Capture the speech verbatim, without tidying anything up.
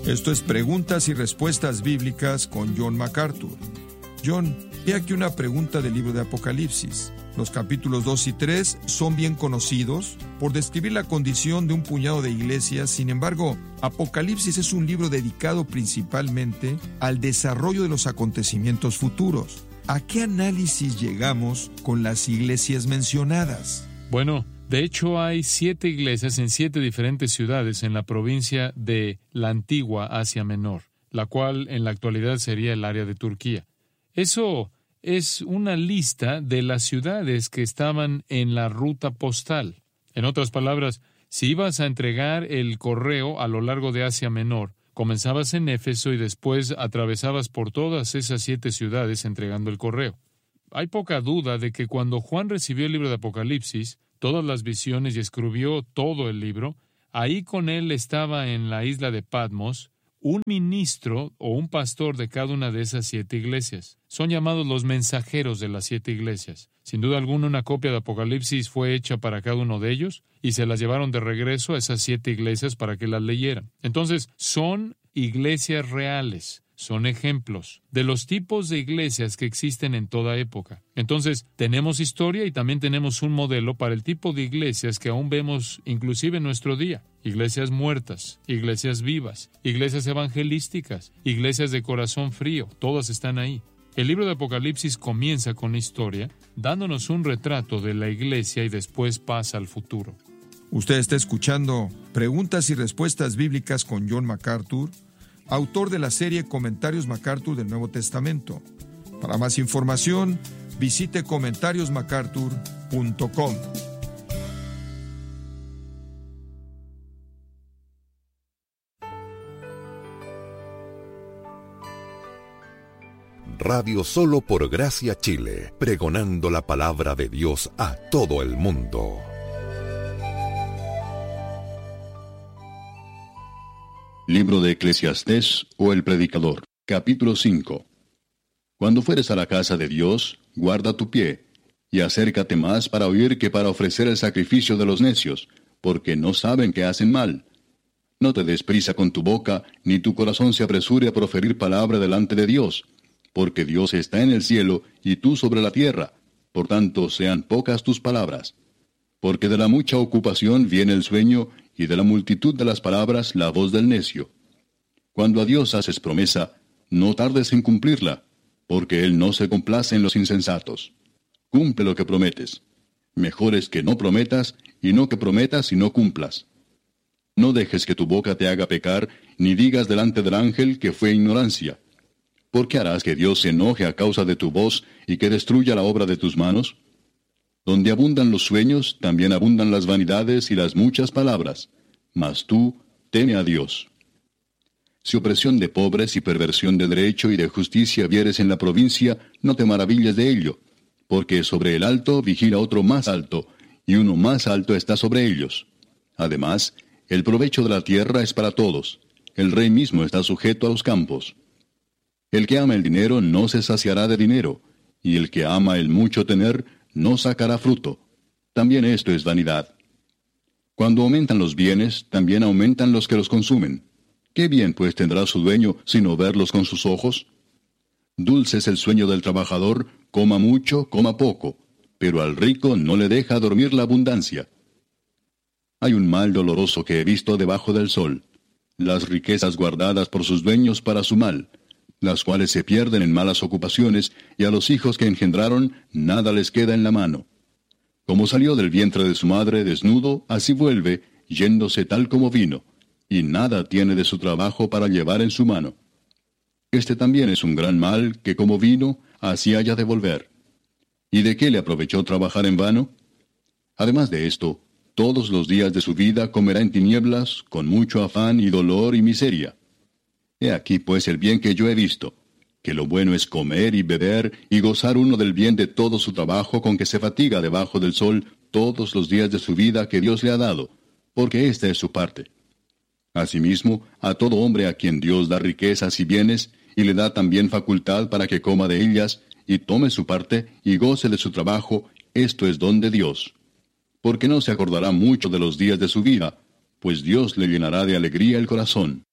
Esto es Preguntas y Respuestas Bíblicas con John MacArthur. John, he aquí una pregunta del libro de Apocalipsis. Los capítulos dos y tres son bien conocidos por describir la condición de un puñado de iglesias. Sin embargo, Apocalipsis es un libro dedicado principalmente al desarrollo de los acontecimientos futuros. ¿A qué análisis llegamos con las iglesias mencionadas? Bueno, de hecho hay siete iglesias en siete diferentes ciudades en la provincia de la antigua Asia Menor, la cual en la actualidad sería el área de Turquía. Eso es una lista de las ciudades que estaban en la ruta postal. En otras palabras, si ibas a entregar el correo a lo largo de Asia Menor, comenzabas en Éfeso y después atravesabas por todas esas siete ciudades entregando el correo. Hay poca duda de que cuando Juan recibió el libro de Apocalipsis, todas las visiones y escribió todo el libro, ahí con él estaba en la isla de Patmos un ministro o un pastor de cada una de esas siete iglesias. Son llamados los mensajeros de las siete iglesias. Sin duda alguna, una copia de Apocalipsis fue hecha para cada uno de ellos y se las llevaron de regreso a esas siete iglesias para que las leyeran. Entonces, son iglesias reales. Son ejemplos de los tipos de iglesias que existen en toda época. Entonces, tenemos historia y también tenemos un modelo para el tipo de iglesias que aún vemos inclusive en nuestro día. Iglesias muertas, iglesias vivas, iglesias evangelísticas, iglesias de corazón frío, todas están ahí. El libro de Apocalipsis comienza con la historia, dándonos un retrato de la iglesia y después pasa al futuro. Usted está escuchando Preguntas y Respuestas Bíblicas con John MacArthur, autor de la serie Comentarios MacArthur del Nuevo Testamento. Para más información, visite comentarios macarthur punto com. Radio Solo por Gracia Chile, pregonando la palabra de Dios a todo el mundo. Libro de Eclesiastés o el Predicador, capítulo cinco. Cuando fueres a la casa de Dios, guarda tu pie, y acércate más para oír que para ofrecer el sacrificio de los necios, porque no saben que hacen mal. No te des prisa con tu boca, ni tu corazón se apresure a proferir palabra delante de Dios, porque Dios está en el cielo y tú sobre la tierra, por tanto sean pocas tus palabras. Porque de la mucha ocupación viene el sueño, y de la multitud de las palabras la voz del necio. Cuando a Dios haces promesa, no tardes en cumplirla, porque Él no se complace en los insensatos. Cumple lo que prometes. Mejor es que no prometas, y no que prometas y no cumplas. No dejes que tu boca te haga pecar, ni digas delante del ángel que fue ignorancia. ¿Por qué harás que Dios se enoje a causa de tu voz y que destruya la obra de tus manos? Donde abundan los sueños, también abundan las vanidades y las muchas palabras. Mas tú, teme a Dios. Si opresión de pobres y perversión de derecho y de justicia vieres en la provincia, no te maravilles de ello, porque sobre el alto vigila otro más alto, y uno más alto está sobre ellos. Además, el provecho de la tierra es para todos. El rey mismo está sujeto a los campos. El que ama el dinero no se saciará de dinero, y el que ama el mucho tener no sacará fruto. También esto es vanidad. Cuando aumentan los bienes, también aumentan los que los consumen. ¿Qué bien pues tendrá su dueño sino verlos con sus ojos? Dulce es el sueño del trabajador, coma mucho, coma poco, pero al rico no le deja dormir la abundancia. Hay un mal doloroso que he visto debajo del sol, las riquezas guardadas por sus dueños para su mal, las cuales se pierden en malas ocupaciones, y a los hijos que engendraron nada les queda en la mano. Como salió del vientre de su madre desnudo, así vuelve, yéndose tal como vino, y nada tiene de su trabajo para llevar en su mano. Este también es un gran mal, que como vino, así haya de volver. ¿Y de qué le aprovechó trabajar en vano? Además de esto, todos los días de su vida comerá en tinieblas, con mucho afán y dolor y miseria. He aquí pues el bien que yo he visto, que lo bueno es comer y beber y gozar uno del bien de todo su trabajo con que se fatiga debajo del sol todos los días de su vida que Dios le ha dado, porque esta es su parte. Asimismo, a todo hombre a quien Dios da riquezas y bienes, y le da también facultad para que coma de ellas, y tome su parte, y goce de su trabajo, esto es don de Dios. Porque no se acordará mucho de los días de su vida, pues Dios le llenará de alegría el corazón.